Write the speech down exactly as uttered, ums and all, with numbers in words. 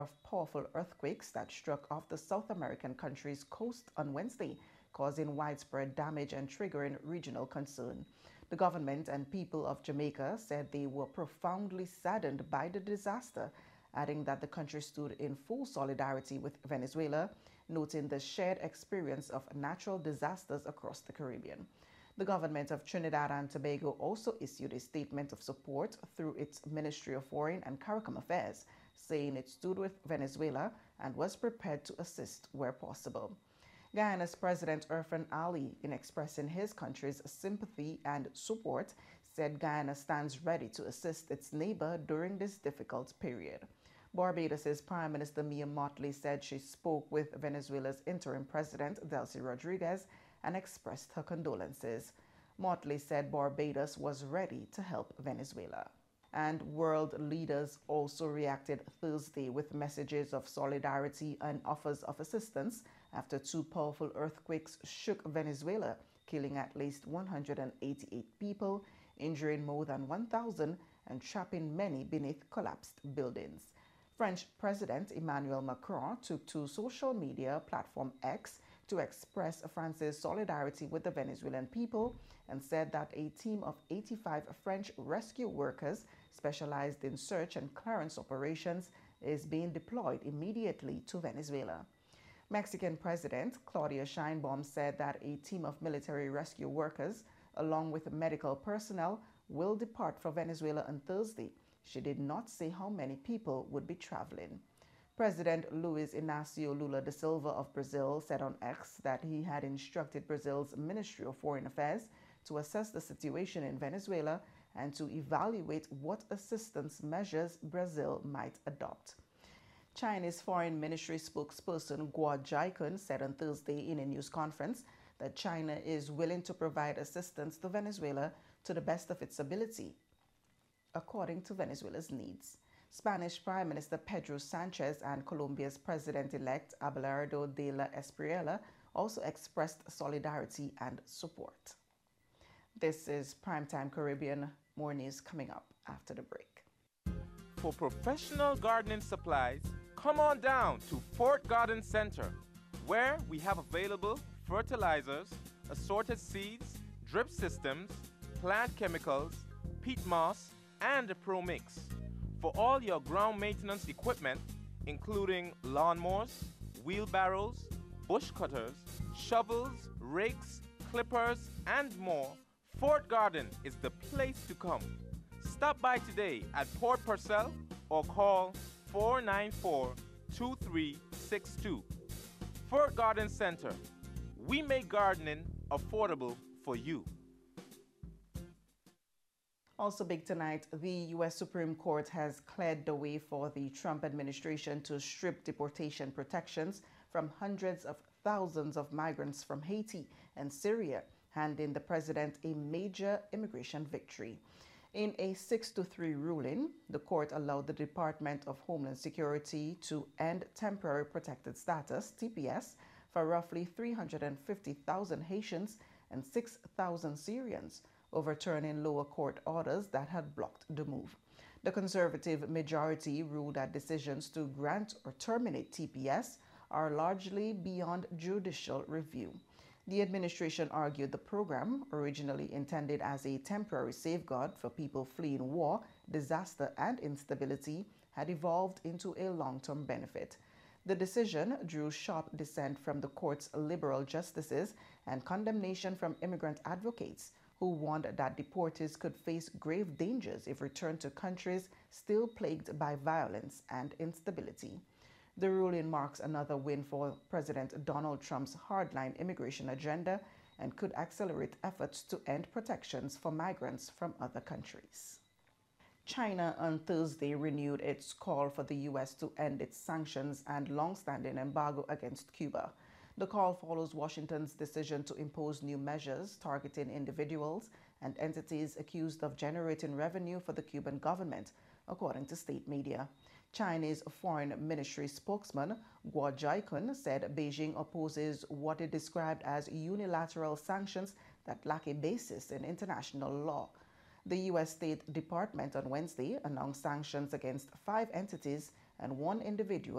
of powerful earthquakes that struck off the South American country's coast on Wednesday, causing widespread damage and triggering regional concern. The government and people of Jamaica said they were profoundly saddened by the disaster, adding that the country stood in full solidarity with Venezuela, noting the shared experience of natural disasters across the Caribbean. The government of Trinidad and Tobago also issued a statement of support through its Ministry of Foreign and CARICOM Affairs, saying it stood with Venezuela and was prepared to assist where possible. Guyana's President Irfaan Ali, in expressing his country's sympathy and support, said Guyana stands ready to assist its neighbor during this difficult period. Barbados's Prime Minister Mia Mottley said she spoke with Venezuela's interim president, Delcy Rodriguez, and expressed her condolences. Mottley said Barbados was ready to help Venezuela. And world leaders also reacted Thursday with messages of solidarity and offers of assistance after two powerful earthquakes shook Venezuela, killing at least one hundred eighty-eight people, injuring more than one thousand, and trapping many beneath collapsed buildings. French President Emmanuel Macron took to social media platform X to express France's solidarity with the Venezuelan people and said that a team of eighty-five French rescue workers specialized in search and clearance operations is being deployed immediately to Venezuela. Mexican President Claudia Sheinbaum said that a team of military rescue workers, along with medical personnel, will depart for Venezuela on Thursday. She did not say how many people would be traveling. President Luiz Inácio Lula da Silva of Brazil said on X that he had instructed Brazil's Ministry of Foreign Affairs to assess the situation in Venezuela and to evaluate what assistance measures Brazil might adopt. Chinese Foreign Ministry spokesperson Guo Jiakun said on Thursday in a news conference that China is willing to provide assistance to Venezuela to the best of its ability, according to Venezuela's needs. Spanish Prime Minister Pedro Sanchez and Colombia's President-elect Abelardo de la Espriella also expressed solidarity and support. This is Primetime Caribbean. More news coming up after the break. For professional gardening supplies, come on down to Fort Garden Center, where we have available fertilizers, assorted seeds, drip systems, plant chemicals, peat moss, and a Pro Mix. For all your ground maintenance equipment, including lawnmowers, wheelbarrows, bush cutters, shovels, rakes, clippers, and more, Fort Garden is the place to come. Stop by today at Port Purcell or call four nine four, two three six two. Fort Garden Center. We make gardening affordable for you. Also big tonight, the U S Supreme Court has cleared the way for the Trump administration to strip deportation protections from hundreds of thousands of migrants from Haiti and Syria, handing the president a major immigration victory. In a six to three ruling, the court allowed the Department of Homeland Security to end temporary protected status, T P S, for roughly three hundred fifty thousand Haitians and six thousand Syrians, overturning lower court orders that had blocked the move. The conservative majority ruled that decisions to grant or terminate T P S are largely beyond judicial review. The administration argued the program, originally intended as a temporary safeguard for people fleeing war, disaster, and instability, had evolved into a long-term benefit. The decision drew sharp dissent from the court's liberal justices and condemnation from immigrant advocates, who warned that deportees could face grave dangers if returned to countries still plagued by violence and instability. The ruling marks another win for President Donald Trump's hardline immigration agenda and could accelerate efforts to end protections for migrants from other countries. China on Thursday renewed its call for the U S to end its sanctions and long-standing embargo against Cuba. The call follows Washington's decision to impose new measures targeting individuals and entities accused of generating revenue for the Cuban government, according to state media. Chinese Foreign Ministry spokesman Guo Jiakun said Beijing opposes what it described as unilateral sanctions that lack a basis in international law. The U S State Department on Wednesday announced sanctions against five entities and one individual